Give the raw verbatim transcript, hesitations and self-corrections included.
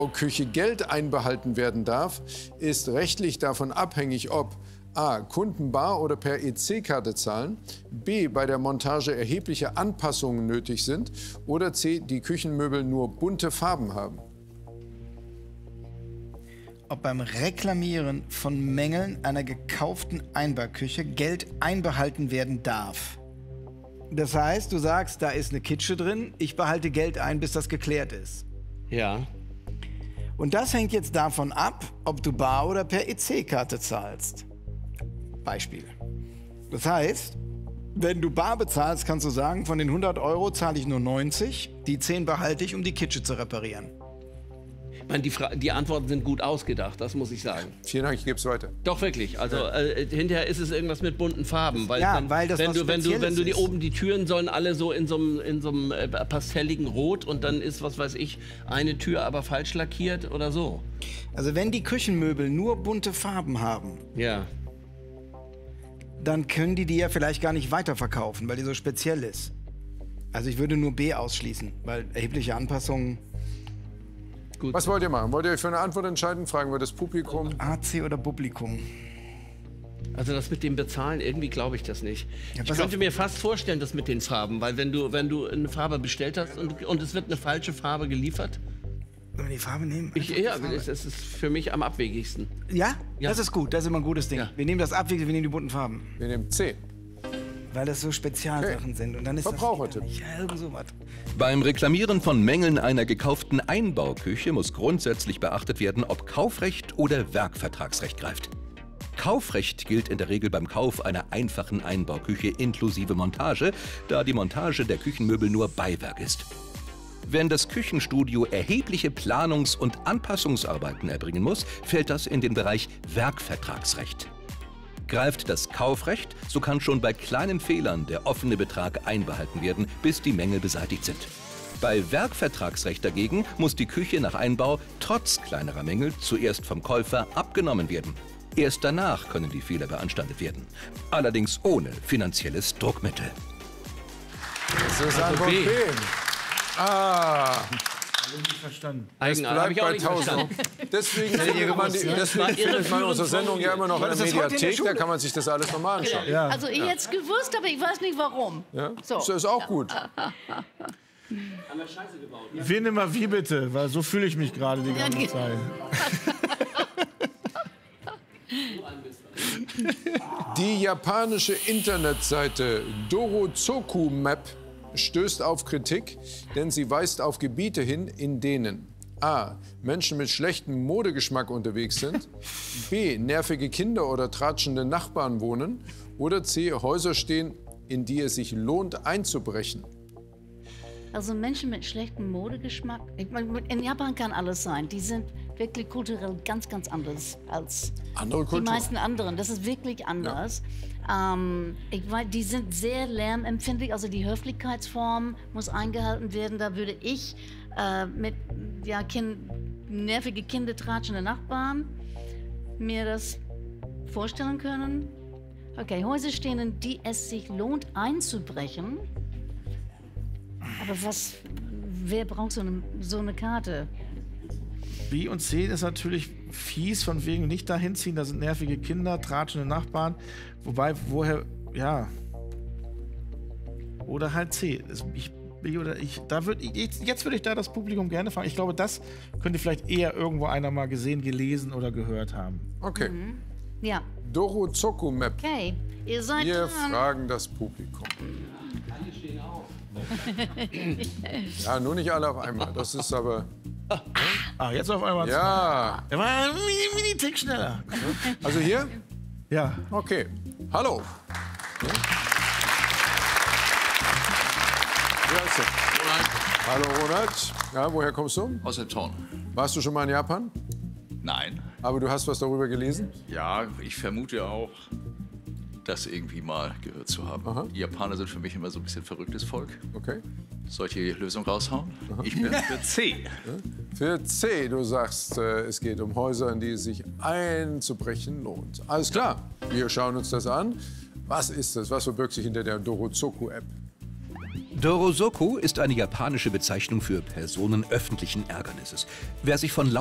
Küche Geld einbehalten werden darf, ist rechtlich davon abhängig, ob a. Kunden bar oder per E C-Karte zahlen, b. bei der Montage erhebliche Anpassungen nötig sind oder c. die Küchenmöbel nur bunte Farben haben. Ob beim Reklamieren von Mängeln einer gekauften Einbauküche Geld einbehalten werden darf. Das heißt, du sagst, da ist eine Kitsche drin, ich behalte Geld ein, bis das geklärt ist. Ja. Und das hängt jetzt davon ab, ob du bar oder per E C-Karte zahlst. Beispiel. Das heißt, wenn du bar bezahlst, kannst du sagen, von den hundert Euro zahle ich nur neunzig, die zehn behalte ich, um die Kitsche zu reparieren. Ich meine, die, Fra die Antworten sind gut ausgedacht, das muss ich sagen. Vielen Dank, ich gebe es weiter. Doch, wirklich. Also äh, hinterher ist es irgendwas mit bunten Farben. Weil, ja, wenn, weil das wenn was du, wenn du, wenn du die ist. oben, die Türen sollen alle so in so einem in so einem äh, pastelligen Rot und dann ist, was weiß ich, eine Tür aber falsch lackiert oder so. Also wenn die Küchenmöbel nur bunte Farben haben, ja. dann können die die ja vielleicht gar nicht weiterverkaufen, weil die so speziell ist. Also ich würde nur B ausschließen, weil erhebliche Anpassungen... Gut. Was wollt ihr machen? Wollt ihr euch für eine Antwort entscheiden? Fragen wir das Publikum. A, C oder Publikum? Also das mit dem Bezahlen, irgendwie glaube ich das nicht. Ja, ich pass könnte auf. mir fast vorstellen, das mit den Farben, weil wenn du, wenn du eine Farbe bestellt hast und, und es wird eine falsche Farbe geliefert, Wollen wir die Farbe nehmen? ich, ja, das ist für mich am abwegigsten. Ja? Ja. Das ist gut, das ist immer ein gutes Ding. Ja. Wir nehmen das Abwege, wir nehmen die bunten Farben. Wir nehmen C. Weil das so Spezialsachen Okay. sind. Und dann ist Verbrauchertipp. das ja, irgend sowas. Beim Reklamieren von Mängeln einer gekauften Einbauküche muss grundsätzlich beachtet werden, ob Kaufrecht oder Werkvertragsrecht greift. Kaufrecht gilt in der Regel beim Kauf einer einfachen Einbauküche inklusive Montage, da die Montage der Küchenmöbel nur Beiwerk ist. Wenn das Küchenstudio erhebliche Planungs- und Anpassungsarbeiten erbringen muss, fällt das in den Bereich Werkvertragsrecht. Greift das Kaufrecht, so kann schon bei kleinen Fehlern der offene Betrag einbehalten werden, bis die Mängel beseitigt sind. Bei Werkvertragsrecht dagegen muss die Küche nach Einbau trotz kleinerer Mängel zuerst vom Käufer abgenommen werden. Erst danach können die Fehler beanstandet werden. Allerdings ohne finanzielles Druckmittel. Das ist Also Antwort B. B. Ah, Verstanden. Eigen, bleibt habe ich auch bei nicht tausend. verstanden. Deswegen findet man, die, deswegen findet man unsere Sendung ja immer noch in der das heute in der Mediathek. Da Schule? kann man sich das alles nochmal anschauen. Ja. Also ich hätte es gewusst, aber ich weiß nicht warum. Ja? So. Das ist auch gut. Wen immer wie bitte, weil so fühle ich mich gerade die ganze Zeit. Die japanische Internetseite Dorozoku Map stößt auf Kritik, denn sie weist auf Gebiete hin, in denen a. Menschen mit schlechtem Modegeschmack unterwegs sind, b. nervige Kinder oder tratschende Nachbarn wohnen oder c. Häuser stehen, in die es sich lohnt einzubrechen. Also Menschen mit schlechtem Modegeschmack. Ich meine, in Japan kann alles sein. Die sind wirklich kulturell ganz, ganz anders als Andere die Kultur. meisten anderen. Das ist wirklich anders. Ja. Ähm, ich weiß, die sind sehr lärmempfindlich. Also die Höflichkeitsform muss eingehalten werden. Da würde ich äh, mit ja, kind, nervige Kinder, tratschende Nachbarn mir das vorstellen können. Okay, Häuser stehen, in die es sich lohnt einzubrechen. Aber was, wer braucht so eine, so eine Karte? B und C ist natürlich fies, von wegen nicht dahin ziehen, da sind nervige Kinder, tratschende Nachbarn. Wobei, woher, ja. Oder halt C. Ich, B oder ich, da würd, ich, jetzt würde ich da das Publikum gerne fragen. Ich glaube, das könnte vielleicht eher irgendwo einer mal gesehen, gelesen oder gehört haben. Okay. Mhm. Ja, Dorozoku Map. okay. Ihr seid Wir dran. fragen das Publikum. Ja, nur nicht alle auf einmal. Das ist aber... Ah, jetzt auf einmal. Ja. Er war ein mini, mini Tick schneller. Also hier? Ja. Okay. Hallo. Ja. Wie heißt du? Hallo Ronald. Ja, woher kommst du? Aus der Torn. Warst du schon mal in Japan? Nein. Aber du hast was darüber gelesen? Ja, ich vermute auch, das irgendwie mal gehört zu haben. Aha. Die Japaner sind für mich immer so ein bisschen verrücktes Volk. Okay. Soll ich die Lösung raushauen? Ich bin für C. Für C, du sagst, äh, es geht um Häuser, in die es sich einzubrechen lohnt. Alles klar, wir schauen uns das an. Was ist das? Was verbirgt sich hinter der Dorozoku-App? Dorosoku ist eine japanische Bezeichnung für Personen öffentlichen Ärgernisses. Wer sich von